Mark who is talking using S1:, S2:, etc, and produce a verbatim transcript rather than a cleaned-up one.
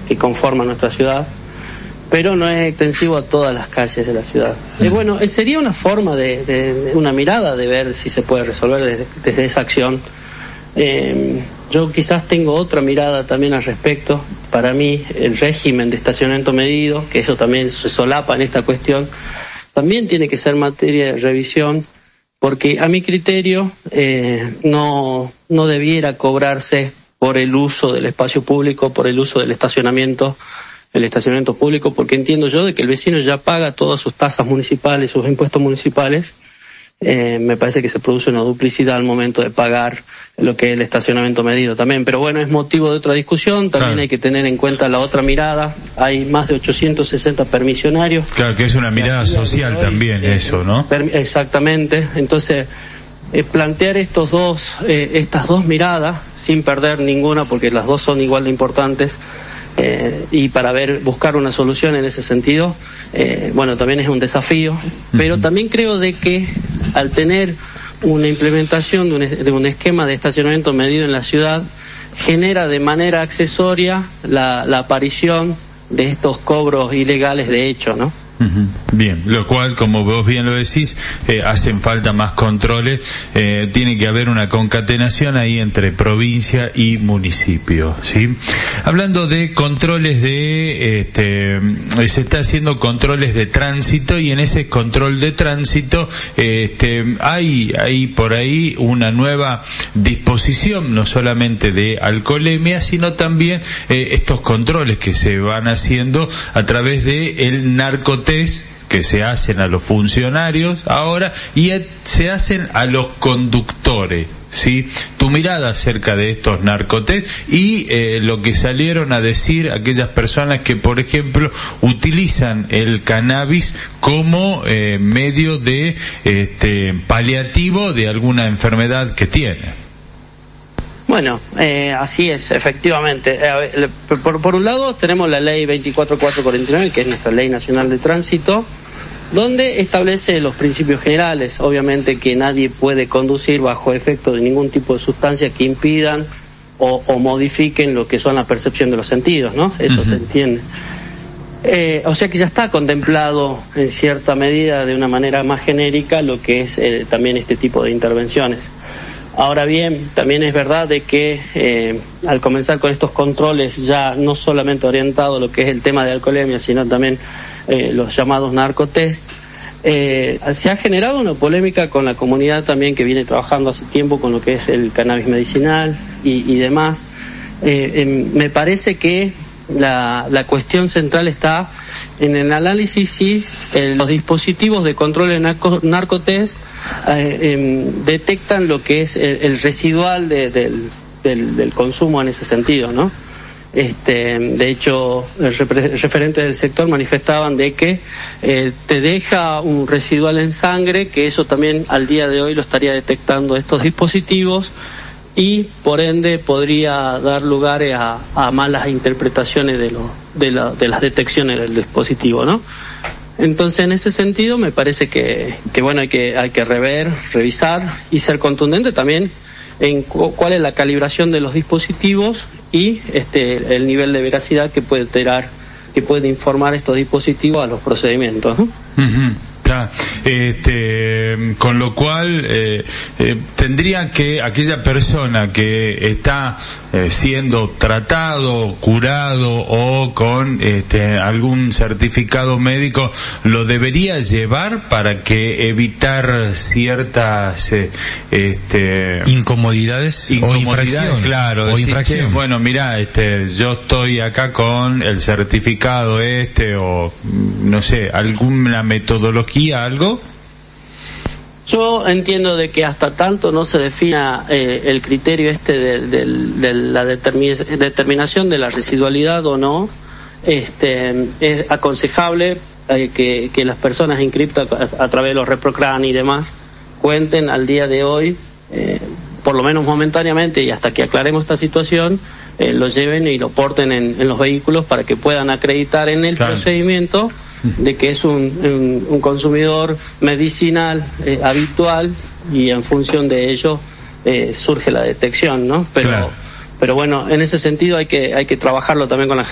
S1: que conforman nuestra ciudad, pero no es extensivo a todas las calles de la ciudad. Mm. Eh, bueno, eh, sería una forma de, de, de una mirada de ver si se puede resolver desde, desde esa acción. Eh, yo quizás tengo otra mirada también al respecto. Para mí, el régimen de estacionamiento medido, que eso también se solapa en esta cuestión, también tiene que ser materia de revisión, porque a mi criterio eh, no, no debiera cobrarse por el uso del espacio público, por el uso del estacionamiento, el estacionamiento público, porque entiendo yo de que el vecino ya paga todas sus tasas municipales, sus impuestos municipales. Eh, me parece que se produce una duplicidad al momento de pagar lo que es el estacionamiento medido también, pero bueno, es motivo de otra discusión. También claro. Hay que tener en cuenta la otra mirada. Hay más de ochocientos sesenta permisionarios.
S2: Claro, que es una mirada social también, eh, eso, ¿no?
S1: Per- exactamente. Entonces, eh, plantear estos dos, eh, estas dos miradas sin perder ninguna, porque las dos son igual de importantes. Eh, y para ver, buscar una solución en ese sentido, eh, bueno, también es un desafío, pero también creo de que al tener una implementación de un, de un esquema de estacionamiento medido en la ciudad, genera de manera accesoria la, la aparición de estos cobros ilegales de hecho, ¿no?
S2: Uh-huh. Bien, lo cual, como vos bien lo decís, eh, hacen falta más controles, eh, tiene que haber una concatenación ahí entre provincia y municipio, ¿sí? Hablando de controles de, este, se está haciendo controles de tránsito, y en ese control de tránsito, este, hay, hay por ahí una nueva disposición, no solamente de alcoholemia, sino también eh, estos controles que se van haciendo a través de el narcotest que se hacen a los funcionarios ahora y se hacen a los conductores, ¿sí? Tu mirada acerca de estos narcotest y eh, lo que salieron a decir aquellas personas que, por ejemplo, utilizan el cannabis como eh, medio de este paliativo de alguna enfermedad que tienen.
S1: Bueno, eh, así es, efectivamente. Eh, por, por un lado tenemos la ley veinticuatro mil cuatrocientos cuarenta y nueve, que es nuestra ley nacional de tránsito, donde establece los principios generales. Obviamente que nadie puede conducir bajo efecto de ningún tipo de sustancia que impidan o, o modifiquen lo que son la percepción de los sentidos, ¿no? Eso uh-huh. se entiende. Eh, o sea que ya está contemplado en cierta medida, de una manera más genérica, lo que es eh, también este tipo de intervenciones. Ahora bien, también es verdad de que eh, al comenzar con estos controles ya no solamente orientado a lo que es el tema de alcoholemia, sino también eh, los llamados narcotest, eh, se ha generado una polémica con la comunidad también, que viene trabajando hace tiempo con lo que es el cannabis medicinal y, y demás. Eh, eh, me parece que la, la cuestión central está en el análisis si eh, los dispositivos de control de narco, narcotest eh, eh, detectan lo que es el, el residual de, del, del, del consumo en ese sentido, ¿no? Este, de hecho, el repre- referentes del sector manifestaban de que eh, te deja un residual en sangre, que eso también al día de hoy lo estaría detectando estos dispositivos, y por ende podría dar lugar a, a malas interpretaciones de, lo, de, la, de las detecciones del dispositivo, ¿no? Entonces, en ese sentido, me parece que, que bueno, hay que, hay que rever, revisar y ser contundente también en cu- cuál es la calibración de los dispositivos y este el nivel de veracidad que puede tener, que puede informar estos dispositivos a los procedimientos, ¿no?
S2: Uh-huh. Está, este, con lo cual eh, eh, tendría que aquella persona que está eh, siendo tratado, curado o con este, algún certificado médico, lo debería llevar para que evitar ciertas eh, este,
S3: incomodidades,
S2: incomodidades,
S3: o infracción,
S2: claro,
S3: o
S2: decir,
S3: infracción.
S2: Che, bueno, mira, este, yo estoy acá con el certificado este, o no sé, alguna metodología, algo.
S1: Yo entiendo de que hasta tanto no se defina eh, el criterio este de, de, de la determi- determinación de la residualidad o no, este, es aconsejable eh, que, que las personas inscriptas a, a través de los ReproCran y demás cuenten al día de hoy, eh, por lo menos momentáneamente y hasta que aclaremos esta situación, eh, lo lleven y lo porten en, en los vehículos para que puedan acreditar en el claro. procedimiento de que es un, un, un consumidor medicinal eh, habitual, y en función de ello eh, surge la detección, ¿no? Pero, claro. pero bueno, en ese sentido hay que hay que trabajarlo también con la